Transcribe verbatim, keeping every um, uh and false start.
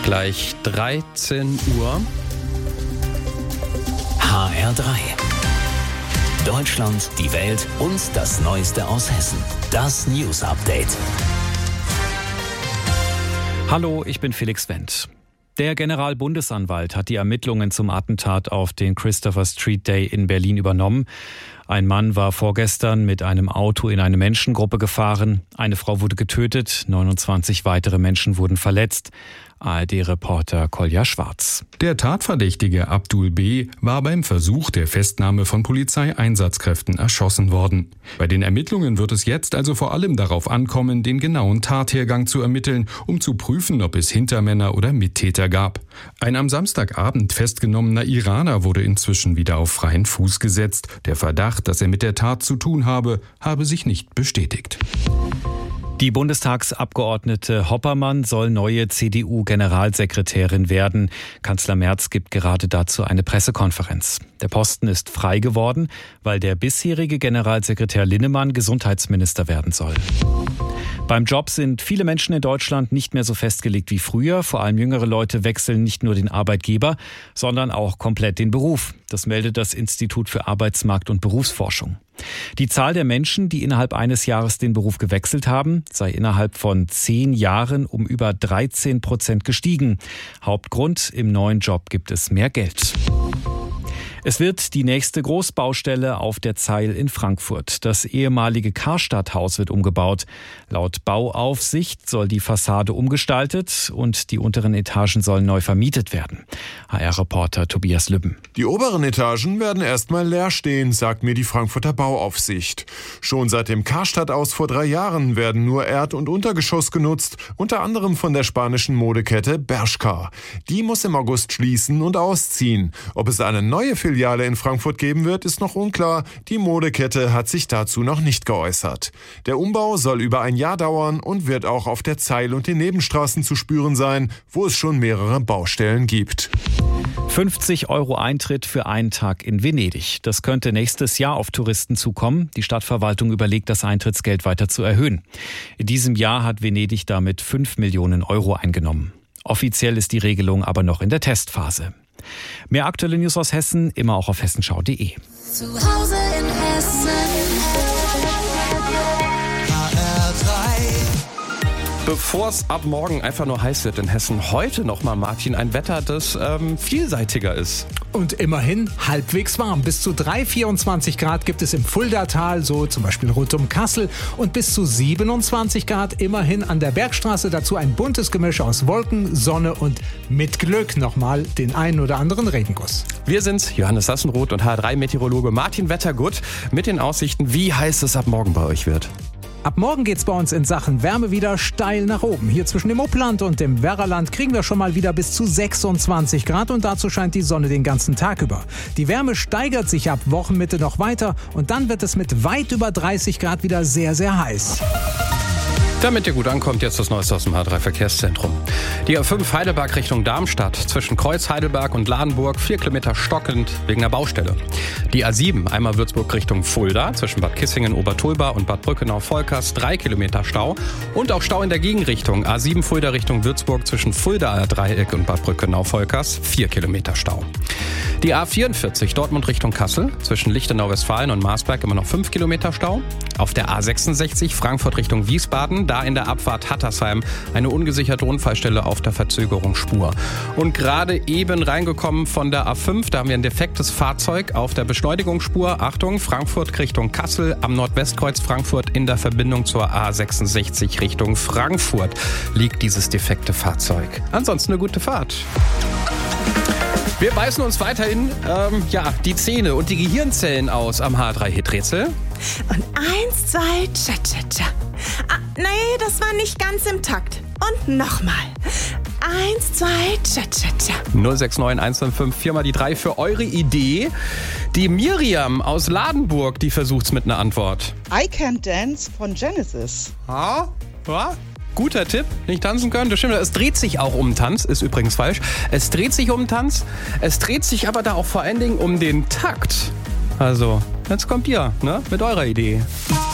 Gleich dreizehn Uhr. H R drei. Deutschland, die Welt und das Neueste aus Hessen. Das News Update. Hallo, ich bin Felix Wendt. Der Generalbundesanwalt hat die Ermittlungen zum Attentat auf den Christopher Street Day in Berlin übernommen. Ein Mann war vorgestern mit einem Auto in eine Menschengruppe gefahren. Eine Frau wurde getötet, neunundzwanzig weitere Menschen wurden verletzt. A R D-Reporter Kolja Schwarz. Der Tatverdächtige Abdul B. war beim Versuch der Festnahme von Polizeieinsatzkräften erschossen worden. Bei den Ermittlungen wird es jetzt also vor allem darauf ankommen, den genauen Tathergang zu ermitteln, um zu prüfen, ob es Hintermänner oder Mittäter gab. Ein am Samstagabend festgenommener Iraner wurde inzwischen wieder auf freien Fuß gesetzt. Der Verdacht, dass er mit der Tat zu tun habe, habe sich nicht bestätigt. Die Bundestagsabgeordnete Hoppermann soll neue C D U-Generalsekretärin werden. Kanzler Merz gibt gerade dazu eine Pressekonferenz. Der Posten ist frei geworden, weil der bisherige Generalsekretär Linnemann Gesundheitsminister werden soll. Beim Job sind viele Menschen in Deutschland nicht mehr so festgelegt wie früher. Vor allem jüngere Leute wechseln nicht nur den Arbeitgeber, sondern auch komplett den Beruf. Das meldet das Institut für Arbeitsmarkt- und Berufsforschung. Die Zahl der Menschen, die innerhalb eines Jahres den Beruf gewechselt haben, sei innerhalb von zehn Jahren um über dreizehn Prozent gestiegen. Hauptgrund: im neuen Job gibt es mehr Geld. Es wird die nächste Großbaustelle auf der Zeil in Frankfurt. Das ehemalige Karstadthaus wird umgebaut. Laut Bauaufsicht soll die Fassade umgestaltet und die unteren Etagen sollen neu vermietet werden. H R-Reporter Tobias Lübben. Die oberen Etagen werden erstmal leer stehen, sagt mir die Frankfurter Bauaufsicht. Schon seit dem Karstadt aus vor drei Jahren werden nur Erd- und Untergeschoss genutzt, unter anderem von der spanischen Modekette Bershka. Die muss im August schließen und ausziehen. Ob es eine neue Filiale in Frankfurt geben wird, ist noch unklar. Die Modekette hat sich dazu noch nicht geäußert. Der Umbau soll über ein Jahr dauern und wird auch auf der Zeil und den Nebenstraßen zu spüren sein, wo es schon mehrere Baustellen gibt. fünfzig Euro Eintritt für einen Tag in Venedig. Das könnte nächstes Jahr auf Touristen zukommen. Die Stadtverwaltung überlegt, das Eintrittsgeld weiter zu erhöhen. In diesem Jahr hat Venedig damit fünf Millionen Euro eingenommen. Offiziell ist die Regelung aber noch in der Testphase. Mehr aktuelle News aus Hessen, immer auch auf hessenschau punkt de. Zu Hause in Hessen. H R drei. Bevor es ab morgen einfach nur heiß wird in Hessen, heute nochmal, Martin, ein Wetter, das ähm, vielseitiger ist. Und immerhin halbwegs warm. Bis zu drei Komma vierundzwanzig Grad gibt es im Fuldatal, so zum Beispiel rund um Kassel. Und bis zu siebenundzwanzig Grad immerhin an der Bergstraße. Dazu ein buntes Gemisch aus Wolken, Sonne und mit Glück nochmal den einen oder anderen Regenguss. Wir sind's, Johannes Sassenroth und H R drei-Meteorologe Martin Wettergut mit den Aussichten, wie heiß es ab morgen bei euch wird. Ab morgen geht's bei uns in Sachen Wärme wieder steil nach oben. Hier zwischen dem Upland und dem Werraland kriegen wir schon mal wieder bis zu sechsundzwanzig Grad und dazu scheint die Sonne den ganzen Tag über. Die Wärme steigert sich ab Wochenmitte noch weiter und dann wird es mit weit über dreißig Grad wieder sehr, sehr heiß. Damit ihr gut ankommt, jetzt das Neueste aus dem H drei Verkehrszentrum. Die A fünf Heidelberg Richtung Darmstadt, zwischen Kreuz Heidelberg und Ladenburg, vier Kilometer stockend wegen einer Baustelle. Die A sieben, einmal Würzburg Richtung Fulda, zwischen Bad Kissingen, Obertulba und Bad Brückenau-Volkers, drei Kilometer Stau. Und auch Stau in der Gegenrichtung, A sieben Fulda Richtung Würzburg, zwischen Fuldaer Dreieck und Bad Brückenau-Volkers, vier Kilometer Stau. Die A vierundvierzig Dortmund Richtung Kassel, zwischen Lichtenau-Westfalen und Marsberg immer noch fünf Kilometer Stau. Auf der A sechsundsechzig Frankfurt Richtung Wiesbaden, da in der Abfahrt Hattersheim eine ungesicherte Unfallstelle auf der Verzögerungsspur. Und gerade eben reingekommen von der A fünf, da haben wir ein defektes Fahrzeug auf der Beschleunigungsspur. Achtung, Frankfurt Richtung Kassel, am Nordwestkreuz Frankfurt in der Verbindung zur A sechsundsechzig Richtung Frankfurt liegt dieses defekte Fahrzeug. Ansonsten eine gute Fahrt. Wir beißen uns weiterhin ähm, ja, die Zähne und die Gehirnzellen aus am H drei Hiträtsel. Und eins, zwei, tcha, tcha, tcha. Ah, nee, das war nicht ganz im Takt. Und nochmal. Eins, zwei, tcha, tcha, tcha. null sechs neun eins fünf fünf vier mal die drei für eure Idee. Die Miriam aus Ladenburg, die versucht's mit einer Antwort. I Can't Dance von Genesis. Ha? Ja? Guter Tipp, nicht tanzen können, das stimmt. Es dreht sich auch um Tanz, ist übrigens falsch. Es dreht sich um Tanz, es dreht sich aber da auch vor allen Dingen um den Takt. Also, jetzt kommt ihr, ne, mit eurer Idee.